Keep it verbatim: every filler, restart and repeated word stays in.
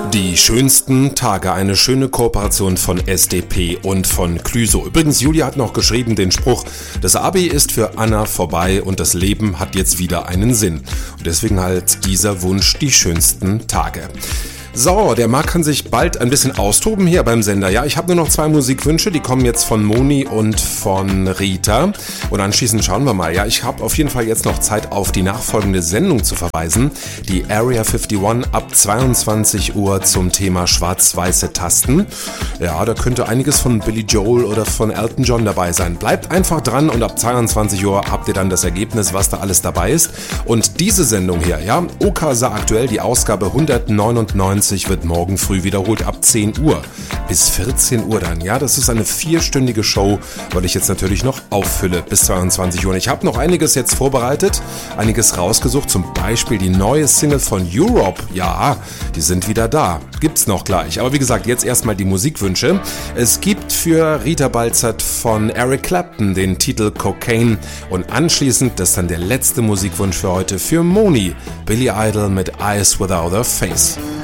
Die schönsten Tage, eine schöne Kooperation von S D P und von Clüso. Übrigens, Julia hat noch geschrieben den Spruch, das Abi ist für Anna vorbei und das Leben hat jetzt wieder einen Sinn. Und deswegen halt dieser Wunsch, die schönsten Tage. So, der Marc kann sich bald ein bisschen austoben hier beim Sender. Ja, ich habe nur noch zwei Musikwünsche, die kommen jetzt von Moni und von Rita. Und anschließend schauen wir mal. Ja, ich habe auf jeden Fall jetzt noch Zeit, auf die nachfolgende Sendung zu verweisen. Die Area einundfünfzig ab zweiundzwanzig Uhr zum Thema schwarz-weiße Tasten. Ja, da könnte einiges von Billy Joel oder von Elton John dabei sein. Bleibt einfach dran und ab zweiundzwanzig Uhr habt ihr dann das Ergebnis, was da alles dabei ist. Und diese Sendung hier, ja, Okasa aktuell, die Ausgabe hundertneunundneunzig, wird morgen früh wiederholt ab zehn Uhr bis vierzehn Uhr dann. Ja, das ist eine vierstündige Show, weil ich jetzt natürlich noch auffülle bis zweiundzwanzig Uhr. Und ich habe noch einiges jetzt vorbereitet, einiges rausgesucht, zum Beispiel die neue Single von Europe. Ja, die sind wieder da. Gibt's noch gleich. Aber wie gesagt, jetzt erstmal die Musikwünsche. Es gibt für Rita Balzert von Eric Clapton den Titel Cocaine und anschließend, das ist dann der letzte Musikwunsch für heute, für Moni, Billy Idol mit Eyes Without a Face.